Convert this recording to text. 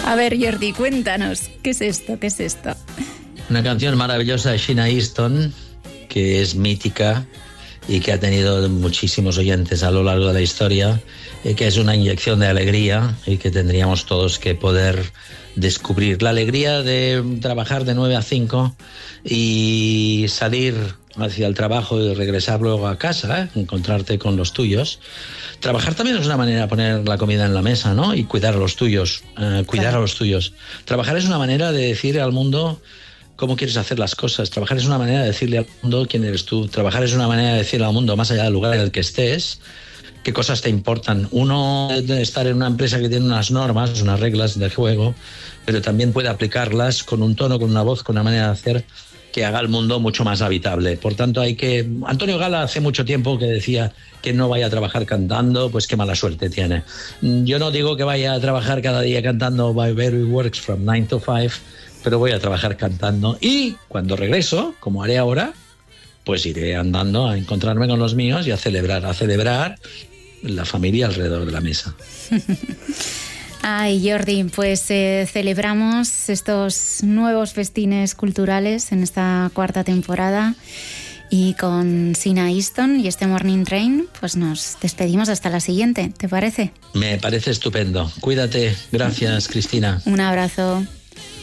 A ver, Jordi, cuéntanos, ¿qué es esto? ¿Qué es esto? Una canción maravillosa de Sheena Easton, que es mítica y que ha tenido muchísimos oyentes a lo largo de la historia, que es una inyección de alegría y que tendríamos todos que poder descubrir. La alegría de trabajar de 9 a 5 y salir hacia el trabajo y regresar luego a casa, encontrarte con los tuyos. Trabajar también es una manera de poner la comida en la mesa, ¿no? Y cuidar a los tuyos, cuidar a los tuyos. Trabajar es una manera de decir al mundo cómo quieres hacer las cosas. Trabajar es una manera de decirle al mundo quién eres tú. Trabajar es una manera de decirle al mundo, más allá del lugar en el que estés, qué cosas te importan. Uno debe estar en una empresa que tiene unas normas, unas reglas de juego, pero también puede aplicarlas con un tono, con una voz, con una manera de hacer que haga el mundo mucho más habitable. Por tanto, Antonio Gala hace mucho tiempo que decía que no vaya a trabajar cantando, pues qué mala suerte tiene. Yo no digo que vaya a trabajar cada día cantando "My baby works from 9 to 5", pero voy a trabajar cantando y cuando regreso, como haré ahora, pues iré andando a encontrarme con los míos y a celebrar la familia alrededor de la mesa. Ay, Jordi, pues celebramos estos nuevos festines culturales en esta cuarta temporada y con Sheena Easton y este Morning Train, pues nos despedimos hasta la siguiente, ¿te parece? Me parece estupendo. Cuídate. Gracias, Cristina. Un abrazo.